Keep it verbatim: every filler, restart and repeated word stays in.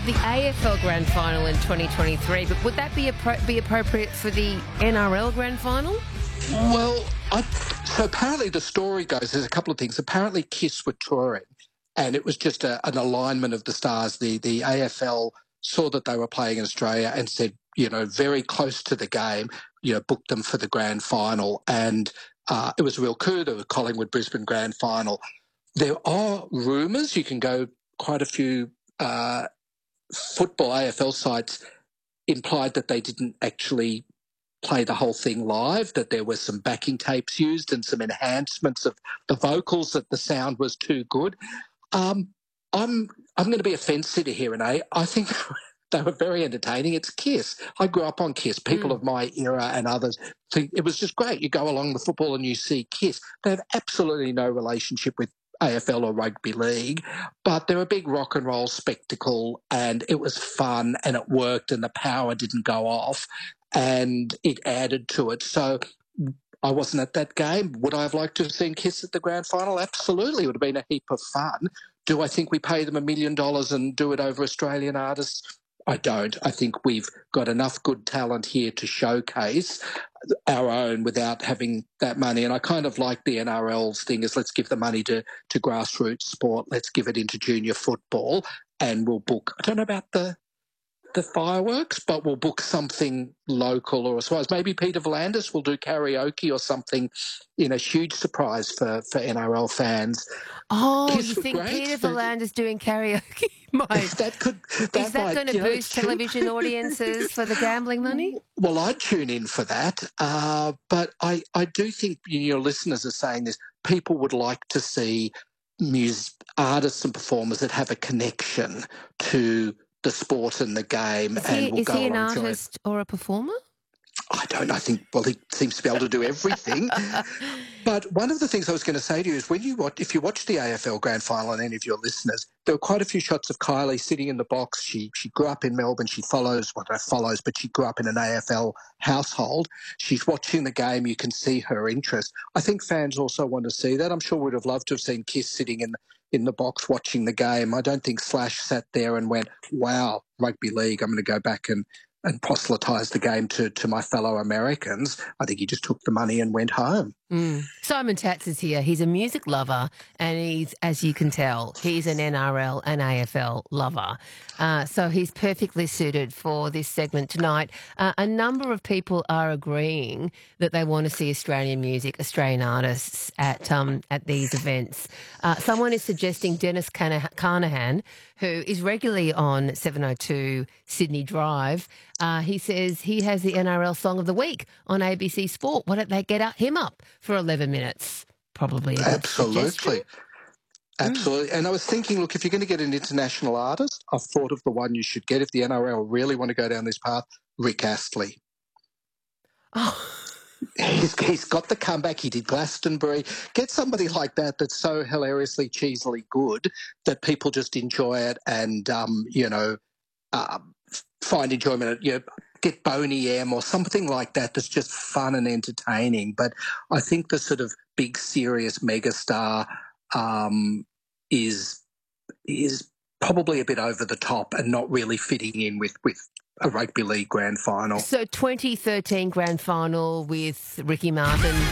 have the A F L Grand Final in twenty twenty-three, but would that be appro- be appropriate for the N R L Grand Final? Well, I, so apparently the story goes, there's a couple of things. Apparently KISS were touring and it was just a, an alignment of the stars. The, the A F L saw that they were playing in Australia and said, you know, very close to the game, you know, booked them for the grand final. And uh, it was a real coup. There was Collingwood Brisbane grand final. There are rumours. You can go quite a few uh, football A F L sites implied that they didn't actually play the whole thing live, that there were some backing tapes used and some enhancements of the vocals, that the sound was too good. Um, I'm I'm going to be a fence sitter here, Renee. I think they were very entertaining. It's KISS. I grew up on KISS. People Mm. of my era and others think it was just great. You go along the football and you see KISS. They have absolutely no relationship with A F L or rugby league, but they're a big rock and roll spectacle and it was fun and it worked and the power didn't go off and it added to it. So I wasn't at that game. Would I have liked to have seen KISS at the grand final? Absolutely. It would have been a heap of fun. Do I think we pay them a million dollars and do it over Australian artists? I don't. I think we've got enough good talent here to showcase our own without having that money. And I kind of like the N R L's thing is let's give the money to, to grassroots sport. Let's give it into junior football and we'll book, I don't know about the the fireworks, but we'll book something local or as well as maybe Peter V'landys will do karaoke or something in a huge surprise for, for N R L fans. Oh, KISS you were think great, Peter but V'landys doing karaoke might... that could that Is that might, going to you know, boost television audiences for the gambling money? Well, I'd tune in for that, uh, but I, I do think your listeners are saying this. People would like to see music, artists and performers that have a connection to the sport and the game, Is and he, will is go he an along and enjoy it. artist or a performer? I don't know. I think, well, he seems to be able to do everything. But one of the things I was going to say to you is when you watch, if you watch the A F L Grand Final and any of your listeners, there were quite a few shots of Kylie sitting in the box. She she grew up in Melbourne. She follows, well, not follows, but she grew up in an A F L household. She's watching the game. You can see her interest. I think fans also want to see that. I'm sure we'd have loved to have seen KISS sitting in in the box watching the game. I don't think Slash sat there and went, wow, rugby league, I'm going to go back and and proselytise the game to, to my fellow Americans. I think he just took the money and went home. Mm. Simon Tatz is here. He's a music lover and he's, as you can tell, he's an N R L and A F L lover. Uh, so he's perfectly suited for this segment tonight. Uh, a number of people are agreeing that they want to see Australian music, Australian artists at um, at these events. Uh, someone is suggesting Dennis Cana- Carnahan, who is regularly on seven oh two Sydney Drive. Uh, he says he has the N R L Song of the Week on A B C Sport. Why don't they get up, him up for eleven minutes? Probably a good Absolutely. suggestion. Absolutely. Mm. And I was thinking, look, if you're going to get an international artist, I've thought of the one you should get if the N R L really want to go down this path, Rick Astley. Oh. He's, he's got the comeback. He did Glastonbury. Get somebody like that that's so hilariously, cheesily good that people just enjoy it and, um, you know, uh, find enjoyment in it. You know, get Boney M or something like that that's just fun and entertaining. But I think the sort of big, serious megastar um, is is probably a bit over the top and not really fitting in with, with a rugby league grand final. So twenty thirteen grand final with Ricky Martin